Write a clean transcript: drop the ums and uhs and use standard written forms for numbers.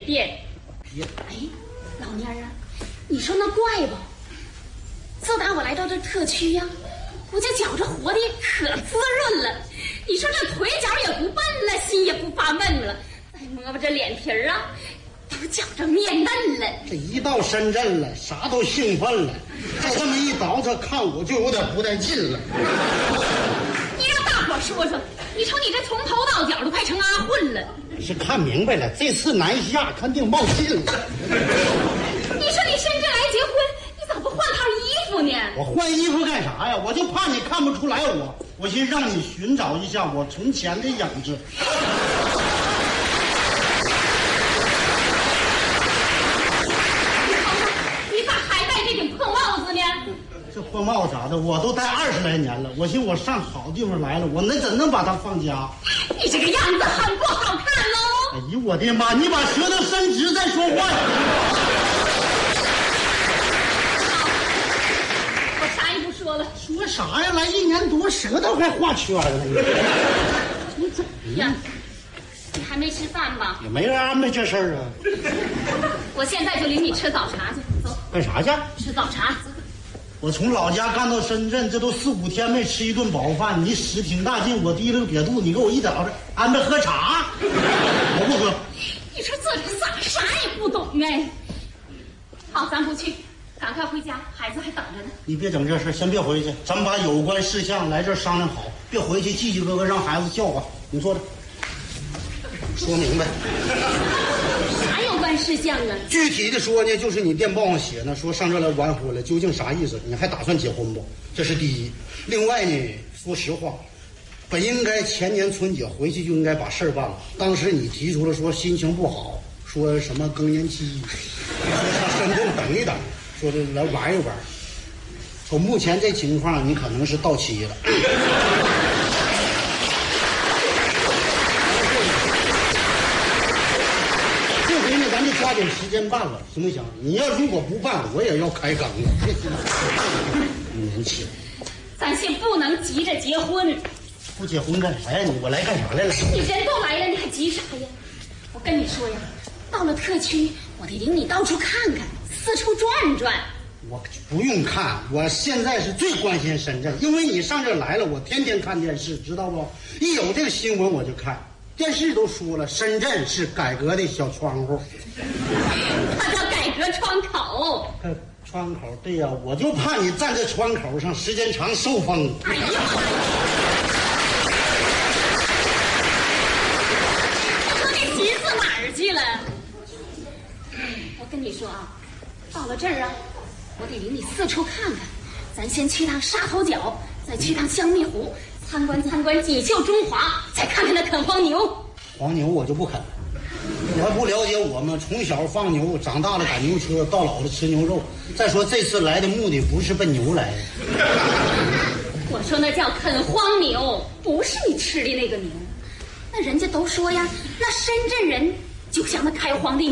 店。哎，老蔫儿啊，你说那怪不？自打我来到这特区呀，我这觉着活的可滋润了。你说这腿脚也不笨了，心也不发闷了，再摸摸这脸皮儿啊，都觉着面嫩了。 这一到深圳了，啥都兴奋了。再这么一倒饬，看我就有点不带劲了。 你让大伙说说，你瞅你这从头到脚都快成阿混了。 是看明白了，这次南下肯定冒劲了。 你说你深圳来结婚，你咋不换套衣服呢？ 我换衣服干啥呀？我就怕你看不出来我先让你寻找一下我从前的影子。 你咋还戴这顶破帽子呢？ 这破帽子咋的？我都戴20来年了，我寻我上好地方来了，我怎能把它放家？ 你这个样子很不好看喽！ 哎呦我的妈！你把舌头伸直再说话。 我啥也不说了。 说啥呀？来1年多，舌头还画圈了呢。 呀，你还没吃饭吧？ 也没人安排这事儿啊。 我现在就领你吃早茶去，走。 干啥去？ 吃早茶。 我从老家干到深圳，这都4、5天没吃一顿饱饭，你使挺大劲，我提了个瘪肚，你给我一倒着安排喝茶，我不喝。 你说这人咋啥也不懂哎？好，咱不去，赶快回家，孩子还等着呢。 你别整这事，先别回去，咱们把有关事项来这儿商量好，别回去叽叽咯咯让孩子笑话。你坐着，说明白。 啥有关事项啊？ 具体的说呢，就是你电报上写呢，说上这来完婚了，究竟啥意思？你还打算结婚不？这是第一。另外呢，说实话，本应该前年春节回去就应该把事儿办了。当时你提出了说心情不好，说什么更年期，说上深圳等一等，说的来玩一玩。从目前这情况，你可能是到期了。咱就抓紧时间办了，行不行？你要如果不办，我也要开缸了。年轻， 咱先不能急着结婚。 不结婚干啥呀？我来干啥来了？ 你人都来了，你还急啥呀？我跟你说呀，到了特区，我得领你到处看看，四处转转。 我不用看，我现在是最关心深圳，因为你上这来了，我天天看电视，知道不？一有这个新闻我就看。电视都说了，深圳是改革的小窗户。 它叫改革窗口。 窗口，对呀，我就怕你站在窗口上时间长受风。 哎呀，我这寻思哪儿去了？我跟你说啊，到了这儿啊，我得领你四处看看。咱先去趟沙头角，再去趟香蜜湖。参观锦绣中华，再看看那啃黄牛。 黄牛我就不啃，你还不了解我们，从小放牛，长大了赶牛车，到老了吃牛肉。再说这次来的目的不是奔牛来的。 我说那叫啃黄牛，不是你吃的那个牛。那人家都说呀，那深圳人就像那开荒的